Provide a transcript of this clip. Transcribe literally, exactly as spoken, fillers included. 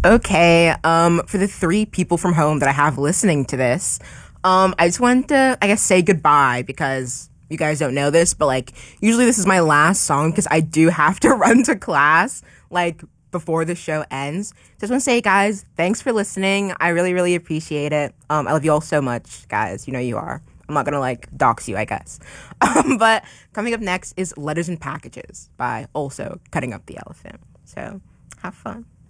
Okay, um, for the three people from home that I have listening to this, um, I just wanted to, I guess, say goodbye because you guys don't know this, but like, usually this is my last song because I do have to run to class, like, before the show ends. Just want to say, guys, thanks for listening. I really, really appreciate it. Um, I love you all so much, guys. You know you are. I'm not gonna like dox you, I guess. Um, but coming up next is Letters and Packages by also Cutting Up the Elephant. So have fun.